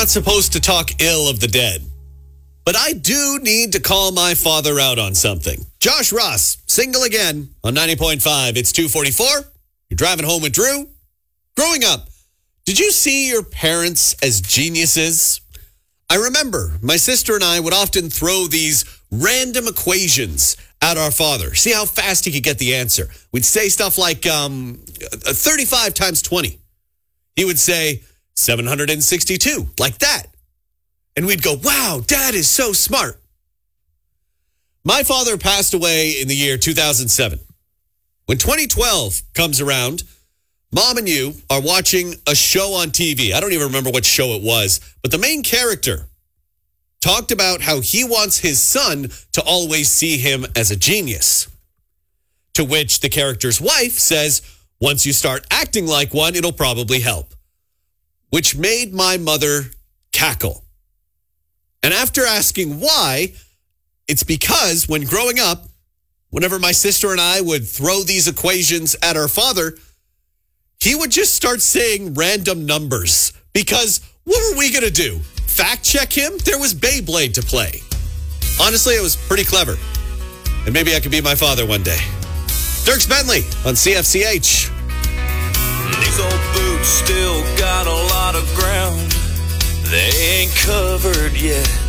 not supposed to talk ill of the dead, but I do need to call my father out on something. Josh Ross, single again on 90.5. It's 2:44. You're driving home with Drew. Growing up, did you see your parents as geniuses? I remember my sister and I would often throw these random equations at our father. See how fast he could get the answer. We'd say stuff like 35 times 20. He would say 762, like that. And we'd go, wow, Dad is so smart. My father passed away in the year 2007. When 2012 comes around, Mom and you are watching a show on TV. I don't even remember what show it was, but the main character talked about how he wants his son to always see him as a genius. To which the character's wife says, once you start acting like one, it'll probably help. Which made my mother cackle. And after asking why, it's because when growing up, whenever my sister and I would throw these equations at our father, he would just start saying random numbers. Because what were we going to do? Fact check him? There was Beyblade to play. Honestly, it was pretty clever. And maybe I could be my father one day. Dierks Bentley on CFCH. These old boots still got a lot of ground they ain't covered yet.